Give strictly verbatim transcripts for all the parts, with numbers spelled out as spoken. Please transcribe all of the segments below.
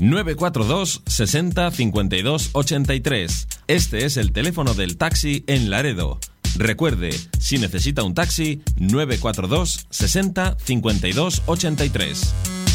nueve cuatro dos sesenta cincuenta y dos ochenta y tres. Este es el teléfono del taxi en Laredo. Recuerde, si necesita un taxi, nueve cuatro dos sesenta cincuenta y dos ochenta y tres.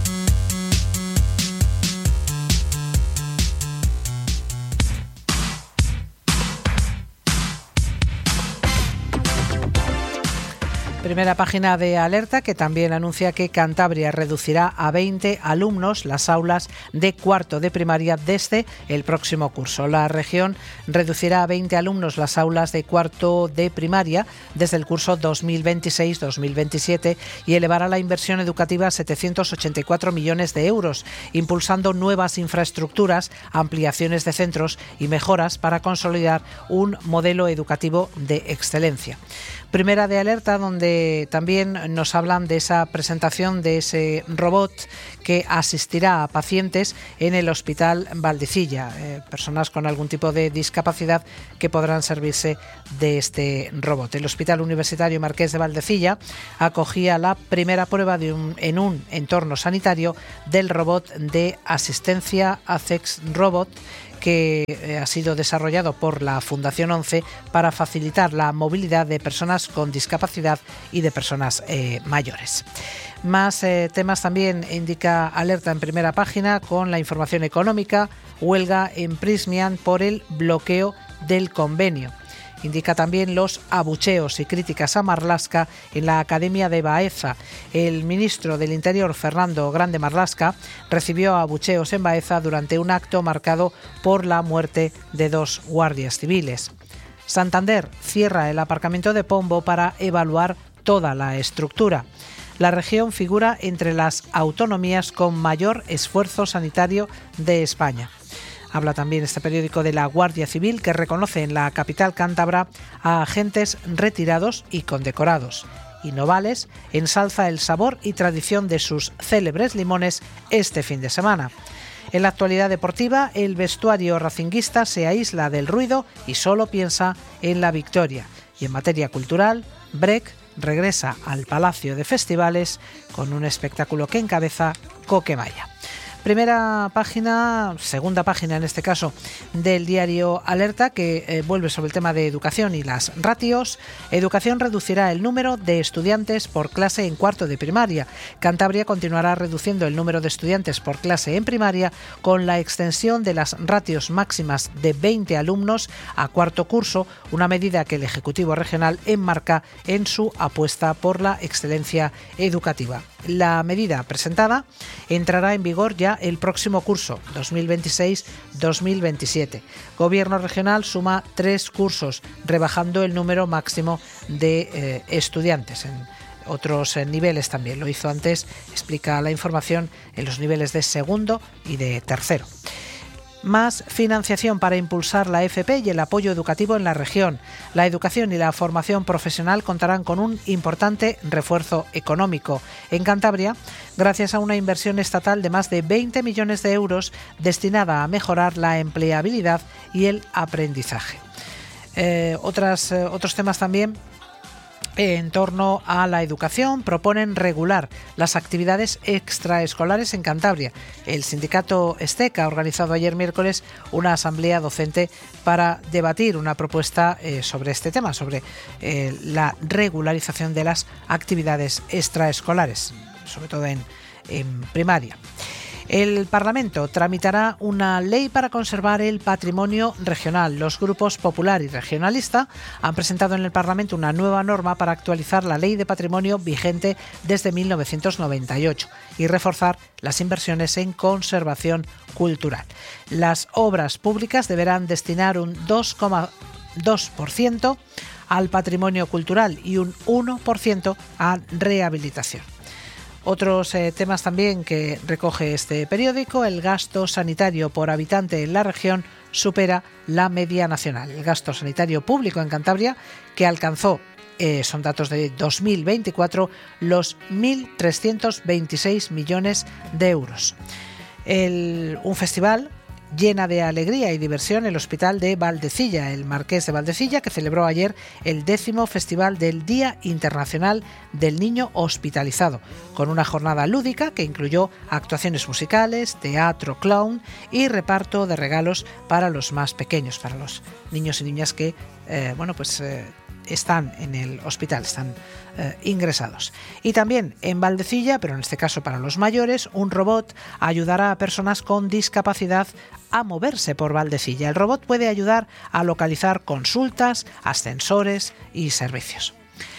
Primera página de Alerta, que también anuncia que Cantabria reducirá a veinte alumnos las aulas de cuarto de primaria desde el próximo curso. La región reducirá a veinte alumnos las aulas de cuarto de primaria desde el curso dos mil veintiséis dos mil veintisiete y elevará la inversión educativa a setecientos ochenta y cuatro millones de euros, impulsando nuevas infraestructuras, ampliaciones de centros y mejoras para consolidar un modelo educativo de excelencia. Primera de Alerta, donde también nos hablan de esa presentación de ese robot que asistirá a pacientes en el Hospital Valdecilla, eh, personas con algún tipo de discapacidad que podrán servirse de este robot. El Hospital Universitario Marqués de Valdecilla acogía la primera prueba de un, en un entorno sanitario del robot de asistencia ACEX Robot, que ha sido desarrollado por la Fundación ONCE para facilitar la movilidad de personas con discapacidad y de personas eh, mayores. Más eh, temas también indica Alerta en primera página con la información económica. Huelga en Prysmian por el bloqueo del convenio. Indica también los abucheos y críticas a Marlaska en la Academia de Baeza. El ministro del Interior, Fernando Grande Marlaska, recibió abucheos en Baeza durante un acto marcado por la muerte de dos guardias civiles. Santander cierra el aparcamiento de Pombo para evaluar toda la estructura. La región figura entre las autonomías con mayor esfuerzo sanitario de España. Habla también este periódico de la Guardia Civil, que reconoce en la capital cántabra a agentes retirados y condecorados. Y Novales ensalza el sabor y tradición de sus célebres limones este fin de semana. En la actualidad deportiva, el vestuario racinguista se aísla del ruido y solo piensa en la victoria. Y en materia cultural, Breck regresa al Palacio de Festivales con un espectáculo que encabeza Coquemaya. Primera página, segunda página en este caso, del diario Alerta, que eh, vuelve sobre el tema de educación y las ratios. Educación reducirá el número de estudiantes por clase en cuarto de primaria. Cantabria continuará reduciendo el número de estudiantes por clase en primaria con la extensión de las ratios máximas de veinte alumnos a cuarto curso, una medida que el Ejecutivo Regional enmarca en su apuesta por la excelencia educativa. La medida presentada entrará en vigor ya el próximo curso, dos mil veintiséis dos mil veintisiete. Gobierno regional suma tres cursos, rebajando el número máximo de eh, estudiantes. En otros eh, niveles también lo hizo antes, explica la información, en los niveles de segundo y de tercero. Más financiación para impulsar la F P y el apoyo educativo en la región. La educación y la formación profesional contarán con un importante refuerzo económico en Cantabria, gracias a una inversión estatal de más de veinte millones de euros destinada a mejorar la empleabilidad y el aprendizaje. Eh, otras, eh, otros temas también. En torno a la educación, proponen regular las actividades extraescolares en Cantabria. El sindicato ESTEC ha organizado ayer miércoles una asamblea docente para debatir una propuesta eh, sobre este tema, sobre eh, la regularización de las actividades extraescolares, sobre todo en, en primaria. El Parlamento tramitará una ley para conservar el patrimonio regional. Los grupos Popular y Regionalista han presentado en el Parlamento una nueva norma para actualizar la Ley de Patrimonio vigente desde mil novecientos noventa y ocho y reforzar las inversiones en conservación cultural. Las obras públicas deberán destinar un dos coma dos por ciento al patrimonio cultural y un uno por ciento a rehabilitación. Otros eh, temas también que recoge este periódico: el gasto sanitario por habitante en la región supera la media nacional. El gasto sanitario público en Cantabria, que alcanzó, eh, son datos de dos mil veinticuatro, los mil trescientos veintiséis millones de euros. El, un festival llena de alegría y diversión el Hospital de Valdecilla, el Marqués de Valdecilla, que celebró ayer el décimo Festival del Día Internacional del Niño Hospitalizado, con una jornada lúdica que incluyó actuaciones musicales, teatro clown y reparto de regalos para los más pequeños, para los niños y niñas que, eh, bueno, pues... Eh, están en el hospital, están eh, ingresados. Y también en Valdecilla, pero en este caso para los mayores, un robot ayudará a personas con discapacidad a moverse por Valdecilla. El robot puede ayudar a localizar consultas, ascensores y servicios.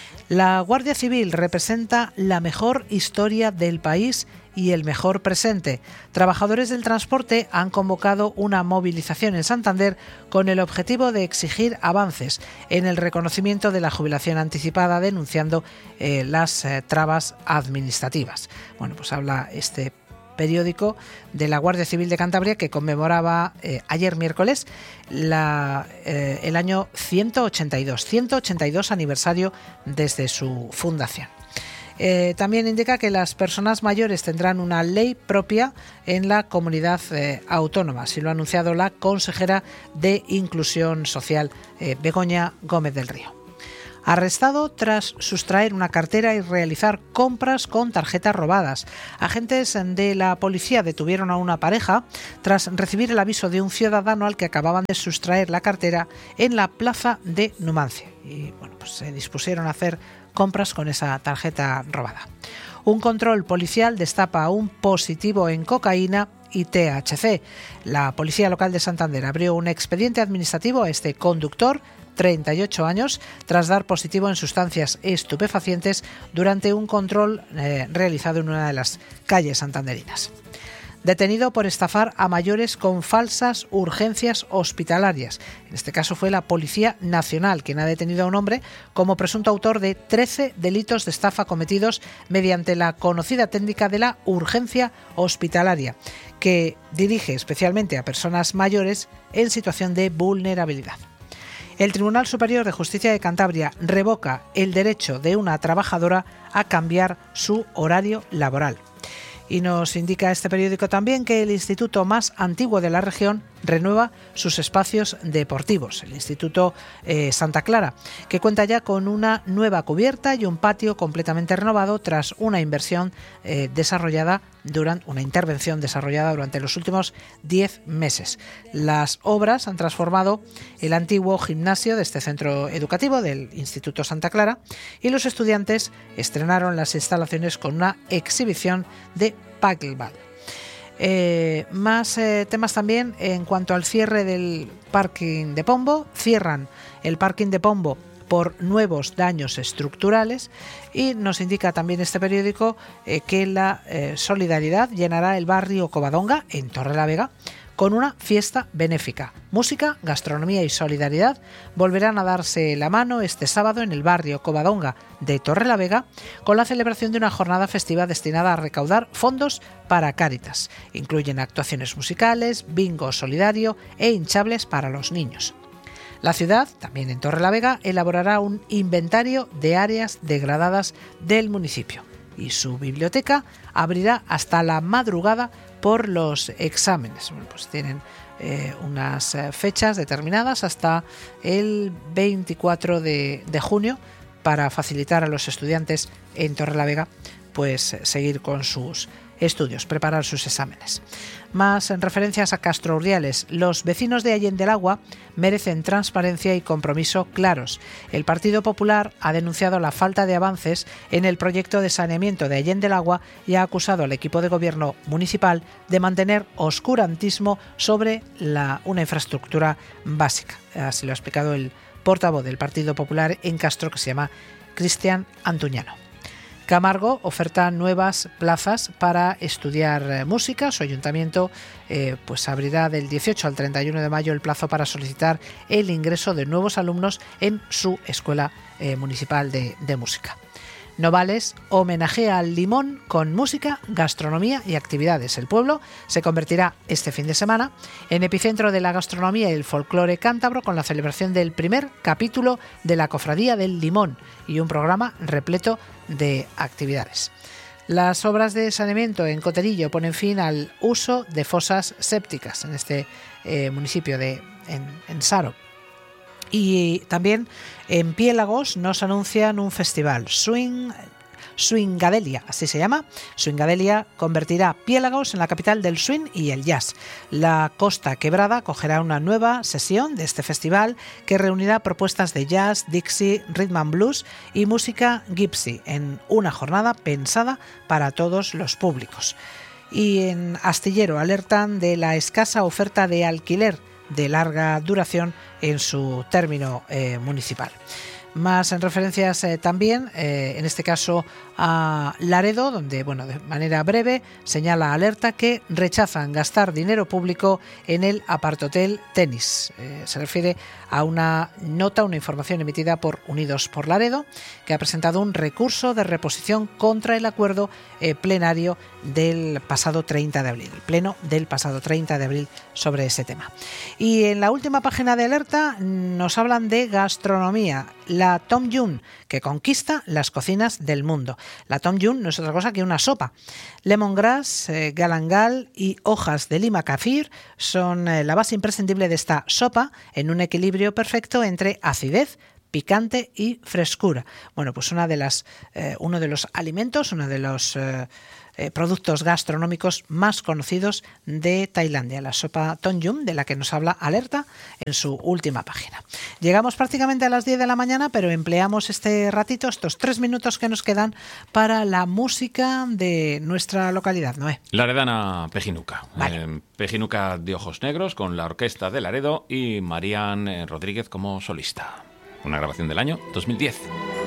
La Guardia Civil representa la mejor historia del país y el mejor presente. Trabajadores del transporte han convocado una movilización en Santander con el objetivo de exigir avances en el reconocimiento de la jubilación anticipada, denunciando eh, las eh, trabas administrativas. Bueno, pues habla este periódico de la Guardia Civil de Cantabria, que conmemoraba eh, ayer miércoles la, eh, el año ciento ochenta y dos aniversario desde su fundación. Eh, también indica que las personas mayores tendrán una ley propia en la comunidad eh, autónoma, así lo ha anunciado la consejera de Inclusión Social, eh, Begoña Gómez del Río. Arrestado tras sustraer una cartera y realizar compras con tarjetas robadas. Agentes de la policía detuvieron a una pareja tras recibir el aviso de un ciudadano al que acababan de sustraer la cartera en la plaza de Numancia. Y bueno, pues se dispusieron a hacer compras con esa tarjeta robada. Un control policial destapa un positivo en cocaína y T H C. La Policía Local de Santander abrió un expediente administrativo a este conductor, treinta y ocho años, tras dar positivo en sustancias estupefacientes durante un control eh, realizado en una de las calles santanderinas. Detenido por estafar a mayores con falsas urgencias hospitalarias. En este caso fue la Policía Nacional quien ha detenido a un hombre como presunto autor de trece delitos de estafa cometidos mediante la conocida técnica de la urgencia hospitalaria, que dirige especialmente a personas mayores en situación de vulnerabilidad. El Tribunal Superior de Justicia de Cantabria revoca el derecho de una trabajadora a cambiar su horario laboral. Y nos indica este periódico también que el instituto más antiguo de la región renueva sus espacios deportivos, el Instituto eh, Santa Clara, que cuenta ya con una nueva cubierta y un patio completamente renovado tras una inversión eh, desarrollada durante una intervención desarrollada durante los últimos diez meses. Las obras han transformado el antiguo gimnasio de este centro educativo del Instituto Santa Clara y los estudiantes estrenaron las instalaciones con una exhibición de packleball. Eh, más eh, temas también en cuanto al cierre del parking de Pombo. Cierran el parking de Pombo por nuevos daños estructurales y nos indica también este periódico eh, que la eh, solidaridad llenará el barrio Covadonga en Torrelavega con una fiesta benéfica. Música, gastronomía y solidaridad volverán a darse la mano este sábado en el barrio Covadonga de Torrelavega con la celebración de una jornada festiva destinada a recaudar fondos para Cáritas. Incluyen actuaciones musicales, bingo solidario e hinchables para los niños. La ciudad, también en Torrelavega, elaborará un inventario de áreas degradadas del municipio y su biblioteca abrirá hasta la madrugada por los exámenes. Bueno, pues tienen eh, unas eh, fechas determinadas hasta el veinticuatro de junio para facilitar a los estudiantes en Torrelavega pues seguir con sus estudios, preparar sus exámenes. Más en referencias a Castro Urdiales. Los vecinos de Allende el Agua merecen transparencia y compromiso claros. El Partido Popular ha denunciado la falta de avances en el proyecto de saneamiento de Allende el Agua y ha acusado al equipo de gobierno municipal de mantener oscurantismo sobre la, una infraestructura básica. Así lo ha explicado el portavoz del Partido Popular en Castro, que se llama Cristian Antuñano. Camargo oferta nuevas plazas para estudiar música. Su ayuntamiento eh, pues abrirá del dieciocho al treinta y uno de mayo el plazo para solicitar el ingreso de nuevos alumnos en su escuela eh, municipal de, de música. Novales homenajea al Limón con música, gastronomía y actividades. El pueblo se convertirá este fin de semana en epicentro de la gastronomía y el folclore cántabro con la celebración del primer capítulo de la Cofradía del Limón y un programa repleto de actividades. Las obras de saneamiento en Coterillo ponen fin al uso de fosas sépticas en este eh, municipio de en, en Saro. Y también en Piélagos nos anuncian un festival, Swing... Swingadelia, así se llama. Swingadelia convertirá Piélagos en la capital del swing y el jazz. La Costa Quebrada acogerá una nueva sesión de este festival que reunirá propuestas de jazz, Dixie, rhythm and blues y música gypsy en una jornada pensada para todos los públicos. Y en Astillero alertan de la escasa oferta de alquiler de larga duración en su término eh, municipal. Más en referencias eh, también, eh, en este caso a Laredo, donde, bueno, de manera breve señala alerta que rechazan gastar dinero público en el apartotel Tenis. Eh, se refiere a una nota, una información emitida por Unidos por Laredo, que ha presentado un recurso de reposición contra el acuerdo eh, plenario del pasado treinta de abril, el pleno del pasado treinta de abril sobre ese tema. Y en la última página de alerta nos hablan de gastronomía. La Tom Yum, que conquista las cocinas del mundo. La Tom Yum no es otra cosa que una sopa. Lemongrass, eh, galangal y hojas de lima kafir son eh, la base imprescindible de esta sopa, en un equilibrio perfecto entre acidez, picante y frescura. Bueno, pues una de las, eh, uno de los alimentos, uno de los eh, eh, productos gastronómicos más conocidos de Tailandia, la sopa Tom Yum, de la que nos habla Alerta en su última página. Llegamos prácticamente a las diez de la mañana, pero empleamos este ratito, estos tres minutos que nos quedan, para la música de nuestra localidad, Noé. Laredana Pejinuca. Vale. Eh, Pejinuca de ojos negros con la orquesta de Laredo y Marían Rodríguez como solista. Una grabación del año dos mil diez.